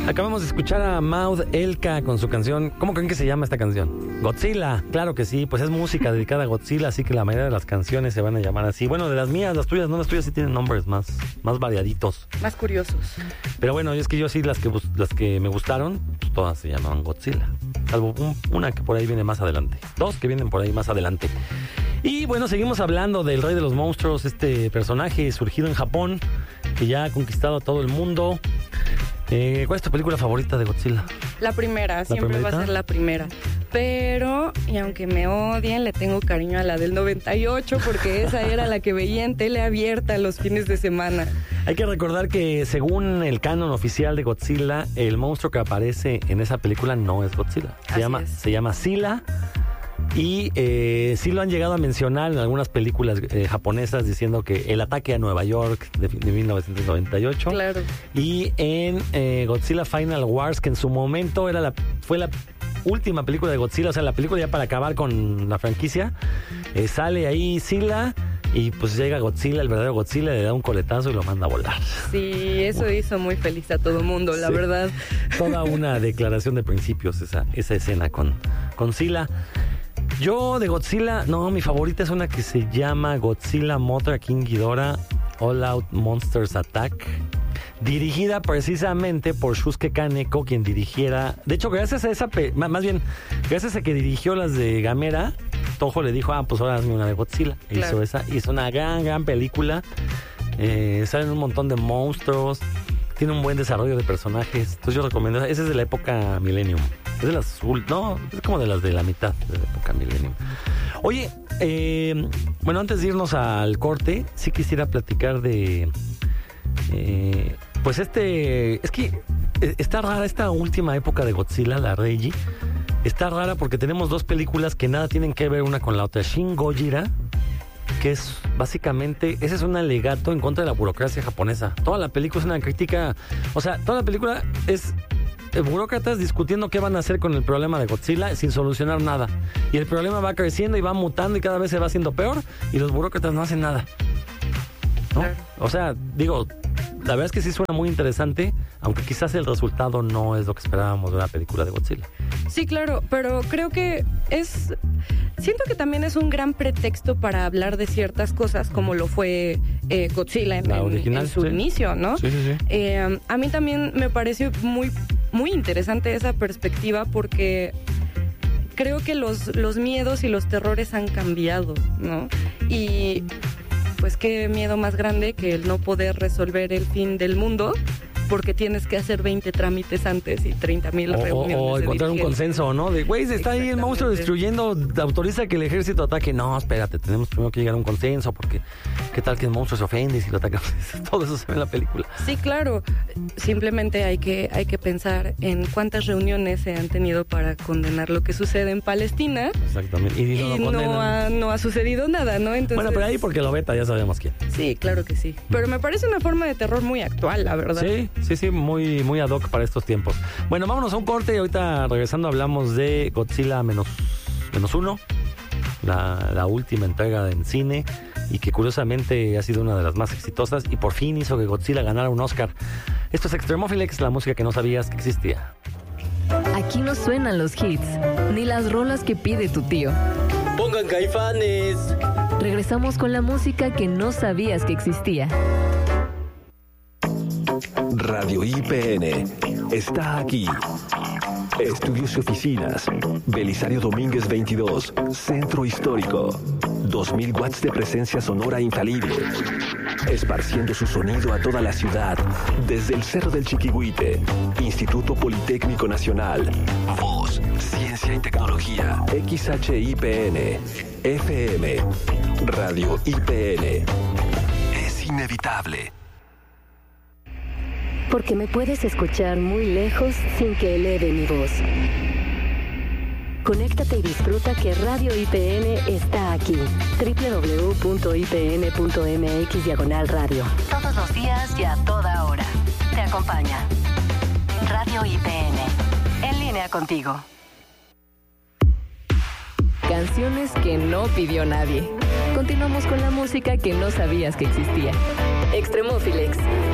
Acabamos de escuchar a Maud Elka con su canción. ¿Cómo creen que se llama esta canción? Godzilla, claro que sí, pues es música dedicada a Godzilla, así que la mayoría de las canciones se van a llamar así. Bueno, de las mías, las tuyas, no, las tuyas sí tienen nombres más variaditos. Más curiosos. Pero bueno, es que yo sí, las que me gustaron, pues todas se llamaban Godzilla. Salvo una que por ahí viene más adelante. Dos que vienen por ahí más adelante. Y bueno, seguimos hablando del Rey de los Monstruos, este personaje surgido en Japón, que ya ha conquistado a todo el mundo. ¿Cuál es tu película favorita de Godzilla? La primera, siempre va a ser la primera. Pero, y aunque me odien, le tengo cariño a la del 98, porque esa era la que veía en tele abierta los fines de semana. Hay que recordar que según el canon oficial de Godzilla, el monstruo que aparece en esa película no es Godzilla. Se llama Sila. Y sí lo han llegado a mencionar en algunas películas japonesas, diciendo que el ataque a Nueva York de 1998. Claro. Y en Godzilla Final Wars, que en su momento fue la última película de Godzilla, o sea, la película ya para acabar con la franquicia, sale ahí Sila. Y pues llega Godzilla, el verdadero Godzilla, le da un coletazo y lo manda a volar. Sí, eso hizo muy feliz a todo mundo, la verdad. Toda una declaración de principios esa escena con Sila. Yo de Godzilla, mi favorita es una que se llama Godzilla Mothra King Ghidorah All Out Monsters Attack, dirigida precisamente por Shusuke Kaneko, quien dirigiera... De hecho, gracias a gracias a que dirigió las de Gamera, Toho le dijo, pues ahora hazme una de Godzilla. Claro. Hizo una gran película. Salen un montón de monstruos. Tiene un buen desarrollo de personajes. Entonces yo recomiendo, esa es de la época Millennium. Es de las es como de las de la mitad de la época Millennium. Oye, bueno, antes de irnos al corte, sí quisiera platicar de... pues es que está rara esta última época de Godzilla, la Reiji. Está rara porque tenemos dos películas que nada tienen que ver una con la otra. Shin Gojira, que es básicamente, ese es un alegato en contra de la burocracia japonesa. Toda la película es una crítica, o sea, toda la película es burócratas discutiendo qué van a hacer con el problema de Godzilla sin solucionar nada. Y el problema va creciendo y va mutando y cada vez se va haciendo peor y los burócratas no hacen nada, ¿no? Claro. O sea, digo, la verdad es que sí suena muy interesante, aunque quizás el resultado no es lo que esperábamos de una película de Godzilla. Sí, claro, pero creo que siento que también es un gran pretexto para hablar de ciertas cosas, como lo fue Godzilla en su inicio, ¿no? Sí. A mí también me pareció muy, muy interesante esa perspectiva, porque creo que los miedos y los terrores han cambiado, ¿no? Y pues qué miedo más grande que el no poder resolver el fin del mundo porque tienes que hacer 20 trámites antes y 30,000 reuniones. O encontrar un consenso, ¿no? De, güey, está ahí el monstruo destruyendo, autoriza que el ejército ataque. No, espérate, tenemos primero que llegar a un consenso, porque qué tal que el monstruo se ofende si lo ataca. Todo eso se ve en la película. Sí, claro. Simplemente hay que pensar en cuántas reuniones se han tenido para condenar lo que sucede en Palestina. Exactamente. Y no ha sucedido nada, ¿no? Entonces, bueno, pero ahí porque lo veta ya sabemos quién. Sí, claro que sí. Pero me parece una forma de terror muy actual, la verdad. Sí, muy, muy ad hoc para estos tiempos. Bueno, vámonos a un corte y ahorita regresando hablamos de Godzilla menos uno, la última entrega en cine y que curiosamente ha sido una de las más exitosas y por fin hizo que Godzilla ganara un Oscar. Esto es Extremophilex, la música que no sabías que existía. Aquí no suenan los hits, ni las rolas que pide tu tío. ¡Pongan Caifanes! Regresamos con la música que no sabías que existía. Radio IPN está aquí. Estudios y oficinas. Belisario Domínguez 22, Centro Histórico. 2000 watts de presencia sonora infalible. Esparciendo su sonido a toda la ciudad. Desde el Cerro del Chiquihuite. Instituto Politécnico Nacional. Voz, Ciencia y Tecnología. XHIPN. FM. Radio IPN. Es inevitable. Porque me puedes escuchar muy lejos sin que eleve mi voz. Conéctate y disfruta que Radio IPN está aquí. www.ipn.mx/radio. Todos los días y a toda hora. Te acompaña. Radio IPN. En línea contigo. Canciones que no pidió nadie. Continuamos con la música que no sabías que existía. Extremophilex.